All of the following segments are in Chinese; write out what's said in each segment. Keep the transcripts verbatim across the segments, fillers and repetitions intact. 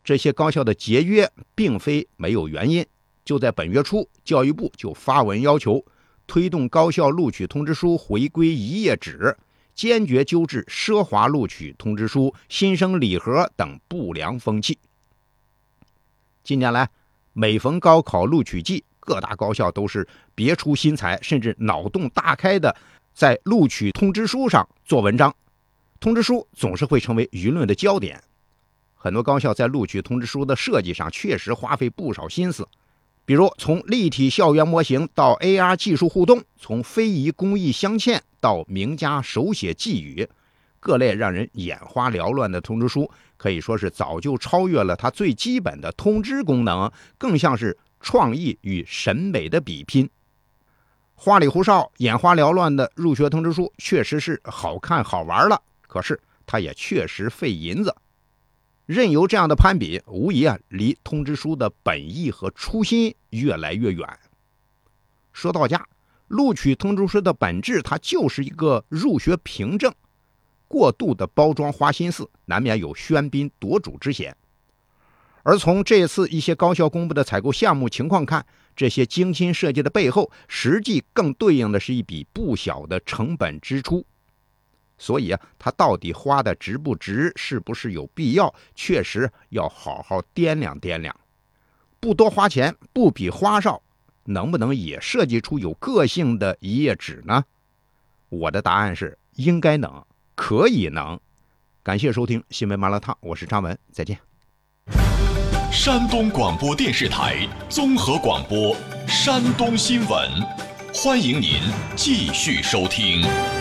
这些高校的节约并非没有原因。就在本月初，教育部就发文要求推动高校录取通知书回归一页纸，坚决纠治奢华录取通知书、新生礼盒等不良风气。近年来，每逢高考录取季，各大高校都是别出心裁，甚至脑洞大开的在录取通知书上做文章。通知书总是会成为舆论的焦点，很多高校在录取通知书的设计上确实花费不少心思，比如从立体校园模型到 A R 技术互动，从非遗工艺镶嵌到名家手写寄语，各类让人眼花缭乱的通知书可以说是早就超越了它最基本的通知功能，更像是创意与审美的比拼。花里胡哨、眼花缭乱的入学通知书确实是好看好玩了，可是它也确实费银子。任由这样的攀比，无疑啊离通知书的本意和初心越来越远。说到家，录取通知书的本质，它就是一个入学凭证，过度的包装花心思，难免有喧宾夺主之嫌。而从这次一些高校公布的采购项目情况看，这些精心设计的背后，实际更对应的是一笔不小的成本支出。所以啊，它到底花的值不值，是不是有必要，确实要好好掂量掂量。不多花钱，不比花哨，能不能也设计出有个性的一页纸呢？我的答案是应该能，可以能。感谢收听新闻麻辣烫，我是张文，再见。 山东广播电视台综合广播山东新闻，欢迎您继续收听。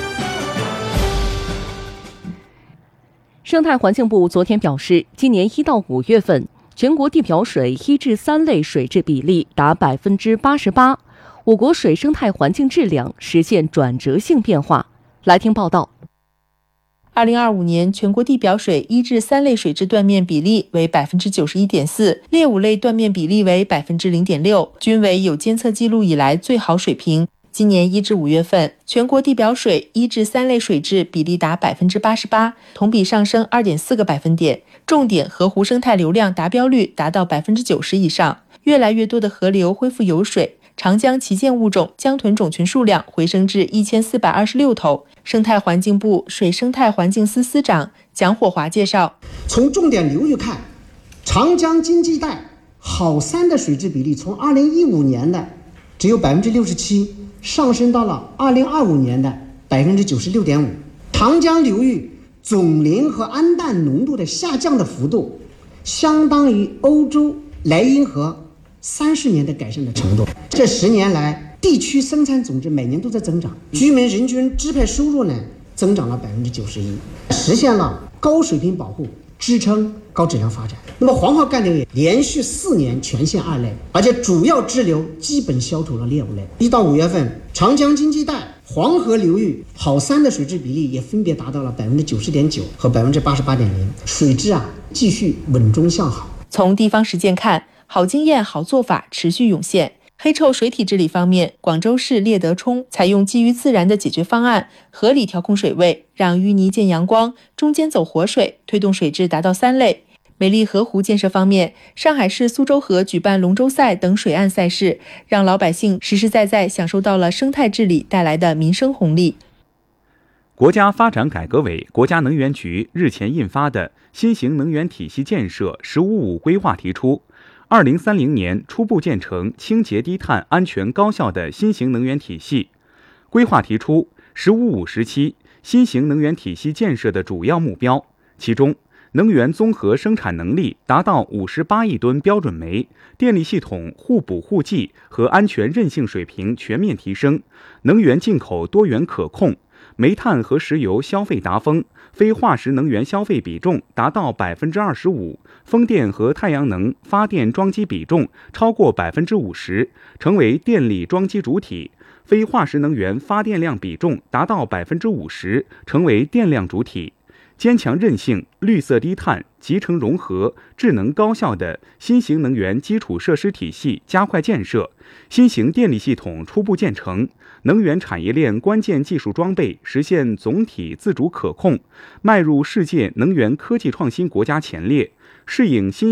生态环境部昨天表示，今年一到五月份，全国地表水一至三类水质比例达百分之八十八，我国水生态环境质量实现转折性变化。来听报道。 二零二五年全国地表水一至三类水质断面比例为百分之九十一点四，劣五类断面比例为百分之零点六，均为有监测记录以来最好水平。今年一至五月份，全国地表水一至三类水质比例达百分之八十八，同比上升二点四个百分点。重点河湖生态流量达标率达到百分之九十以上，越来越多的河流恢复有水。长江旗舰物种江豚种群数量回升至一千四百二十六头。生态环境部水生态环境司司长蒋火华介绍， 从重点流域看，长江经济带好三的水质比例从二零一五年的只有百分之六十七，上升到了二零二五年的百分之九十六点五。长江流域总磷和氨氮浓度的下降的幅度，相当于欧洲莱茵河三十年的改善的程度。这十年来，地区生产总值每年都在增长，居民人均支配收入呢增长了百分之九十一，实现了高水平保护，支撑高质量发展。那么黄河干流也连续四年全线二类，而且主要支流基本消除了劣五类。一到五月份，长江经济带、黄河流域好三的水质比例也分别达到了百分之九十点九和百分之八十八点零，水质啊继续稳中向好。 从地方实践看，好经验、好做法持续涌现。黑臭水体治理方面，广州市猎德冲采用基于自然的解决方案，合理调控水位，让淤泥见阳光，中间走活水，推动水质达到三类。美丽河湖建设方面，上海市苏州河举办龙舟赛等水岸赛事，让老百姓实实在在享受到了生态治理带来的民生红利。 国家发展改革委、国家能源局日前印发的新型能源体系建设“十五五”规划提出，二零三零年初步建成清洁低碳、安全高效的新型能源体系。规划提出“十五五”时期新型能源体系建设的主要目标，其中能源综合生产能力达到五十八亿吨标准煤，电力系统互补互济和安全韧性水平全面提升，能源进口多元可控，煤炭和石油消费达峰，非化石能源消费比重达到百分之二十五，风电和太阳能发电装机比重超过百分之五十，成为电力装机主体；非化石能源发电量比重达到百分之五十，成为电量主体。坚强韧性、绿色低碳、集成融合、智能高效的新型能源基础设施体系加快建设，新型电力系统初步建成，能源产业链关键技术装备实现总体自主可控，迈入世界能源科技创新国家前列，适应新